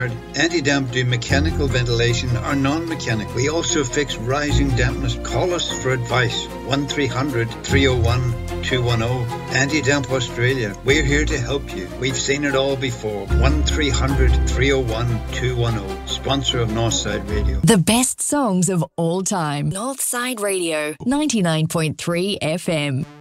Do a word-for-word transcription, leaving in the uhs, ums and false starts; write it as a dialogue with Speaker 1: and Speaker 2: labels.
Speaker 1: Anti-damp do mechanical ventilation or non-mechanical. We also fix rising dampness. Call us for advice. one three hundred, three oh one, two one oh. Anti-Damp Australia. We're here to help you. We've seen it all before. one three hundred, three oh one, two one oh. Sponsor of Northside Radio.
Speaker 2: The best songs of all time. Northside Radio, ninety-nine point three F M.